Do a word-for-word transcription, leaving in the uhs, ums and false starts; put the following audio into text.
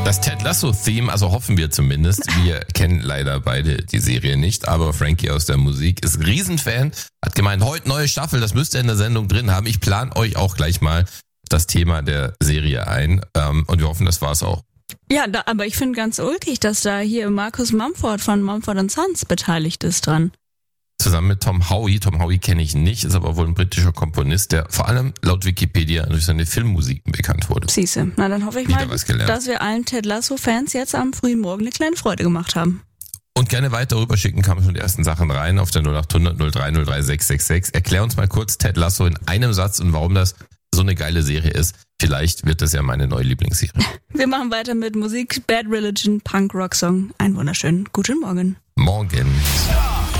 Das Ted Lasso-Theme, also hoffen wir zumindest. Wir kennen leider beide die Serie nicht, aber Frankie aus der Musik ist Riesenfan, hat gemeint, heute neue Staffel, das müsst ihr in der Sendung drin haben. Ich plane euch auch gleich mal das Thema der Serie ein und wir hoffen, das war's auch. Ja, da, aber ich finde ganz ulkig, dass da hier Marcus Mumford von Mumford and Sons beteiligt ist dran. Zusammen mit Tom Howie. Tom Howie kenne ich nicht, ist aber wohl ein britischer Komponist, der vor allem laut Wikipedia durch seine Filmmusiken bekannt wurde. Siehste, na dann hoffe ich Wieder mal, dass wir allen Ted Lasso-Fans jetzt am frühen Morgen eine kleine Freude gemacht haben. Und gerne weiter rüberschicken, kamen schon die ersten Sachen rein auf der null acht hundert null drei null drei sechs sechs sechs. Erklär uns mal kurz Ted Lasso in einem Satz und warum das so eine geile Serie ist. Vielleicht wird das ja meine neue Lieblingsserie. Wir machen weiter mit Musik, Bad Religion, Punk-Rock-Song. Einen wunderschönen guten Morgen. Morgen.